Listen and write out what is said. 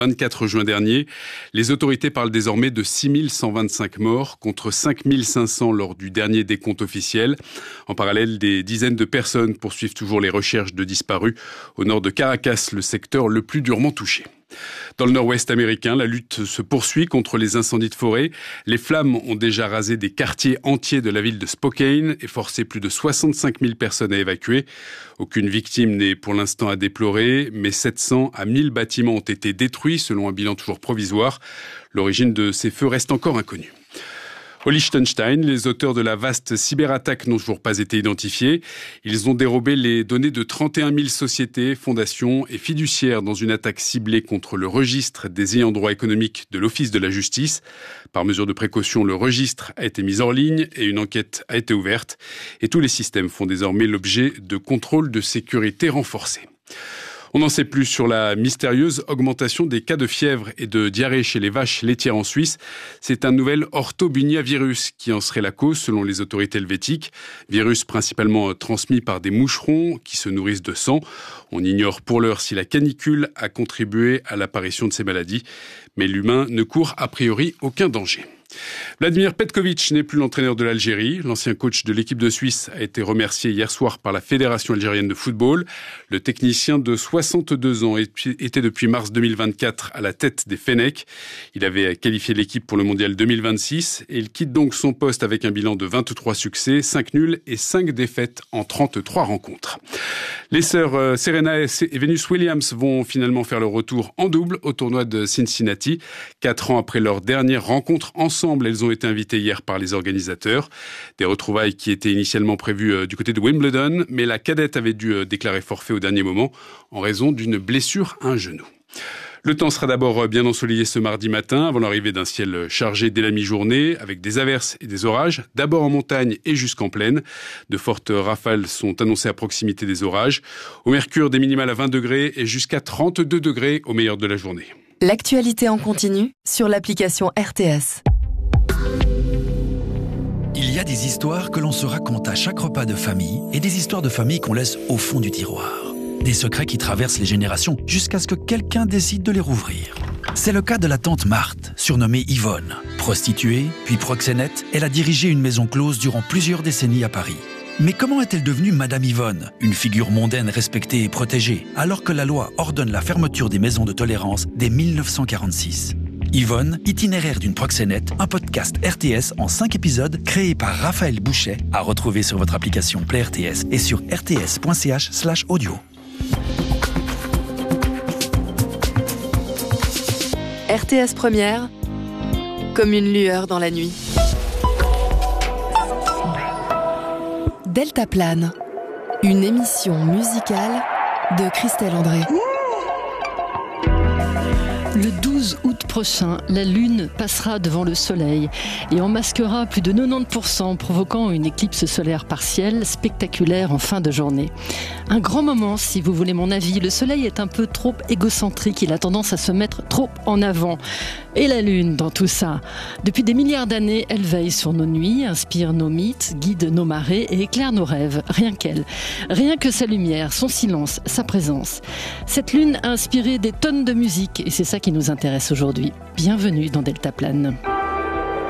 24 juin dernier, les autorités parlent désormais de 6125 morts contre 5500 lors du dernier décompte officiel. En parallèle, des dizaines de personnes poursuivent toujours les recherches de disparus au nord de Caracas, le secteur le plus durement touché. Dans le nord-ouest américain, la lutte se poursuit contre les incendies de forêt. Les flammes ont déjà rasé des quartiers entiers de la ville de Spokane et forcé plus de 65 000 personnes à évacuer. Aucune victime n'est pour l'instant à déplorer, mais 700 à 1000 bâtiments ont été détruits selon un bilan toujours provisoire. L'origine de ces feux reste encore inconnue. Au Liechtenstein, les auteurs de la vaste cyberattaque n'ont toujours pas été identifiés. Ils ont dérobé les données de 31 000 sociétés, fondations et fiduciaires dans une attaque ciblée contre le registre des ayants droit économiques de l'Office de la justice. Par mesure de précaution, le registre a été mis en ligne et une enquête a été ouverte. Et tous les systèmes font désormais l'objet de contrôles de sécurité renforcés. On n'en sait plus sur la mystérieuse augmentation des cas de fièvre et de diarrhée chez les vaches laitières en Suisse. C'est un nouvel orthobuniavirus qui en serait la cause selon les autorités helvétiques. Virus principalement transmis par des moucherons qui se nourrissent de sang. On ignore pour l'heure si la canicule a contribué à l'apparition de ces maladies. Mais l'humain ne court a priori aucun danger. Vladimir Petković n'est plus l'entraîneur de l'Algérie. L'ancien coach de l'équipe de Suisse a été remercié hier soir par la Fédération algérienne de football. Le technicien de 62 ans était depuis mars 2024 à la tête des Fennecs. Il avait qualifié l'équipe pour le mondial 2026 et il quitte donc son poste avec un bilan de 23 succès, 5 nuls et 5 défaites en 33 rencontres. Les sœurs Serena et Venus Williams vont finalement faire leur retour en double au tournoi de Cincinnati. 4 ans après leur dernière rencontre ensemble, elles ont été invitées hier par les organisateurs. Des retrouvailles qui étaient initialement prévues du côté de Wimbledon, mais la cadette avait dû déclarer forfait au dernier moment en raison d'une blessure à un genou. Le temps sera d'abord bien ensoleillé ce mardi matin, avant l'arrivée d'un ciel chargé dès la mi-journée, avec des averses et des orages, d'abord en montagne et jusqu'en plaine. De fortes rafales sont annoncées à proximité des orages. Au mercure, des minimales à 20 degrés et jusqu'à 32 degrés au meilleur de la journée. L'actualité en continu sur l'application RTS. Il y a des histoires que l'on se raconte à chaque repas de famille et des histoires de famille qu'on laisse au fond du tiroir. Des secrets qui traversent les générations jusqu'à ce que quelqu'un décide de les rouvrir. C'est le cas de la tante Marthe, surnommée Yvonne. Prostituée, puis proxénète, elle a dirigé une maison close durant plusieurs décennies à Paris. Mais comment est-elle devenue Madame Yvonne, une figure mondaine respectée et protégée, alors que la loi ordonne la fermeture des maisons de tolérance dès 1946 ? Yvonne, itinéraire d'une proxénète, un podcast RTS en 5 épisodes créé par Raphaël Bouchet, à retrouver sur votre application Play RTS et sur rts.ch/audio. RTS Première, comme une lueur dans la nuit. Deltaplane, une émission musicale de Christelle André. Le 12 août prochain, la Lune passera devant le Soleil et en masquera plus de 90%, provoquant une éclipse solaire partielle spectaculaire en fin de journée. Un grand moment, si vous voulez mon avis. Le Soleil est un peu trop égocentrique, il a tendance à se mettre trop en avant. Et la Lune dans tout ça. Depuis des milliards d'années, elle veille sur nos nuits, inspire nos mythes, guide nos marées et éclaire nos rêves. Rien qu'elle. Rien que sa lumière, son silence, sa présence. Cette Lune a inspiré des tonnes de musique et c'est ça qui nous intéresse aujourd'hui. Bienvenue dans Deltaplane.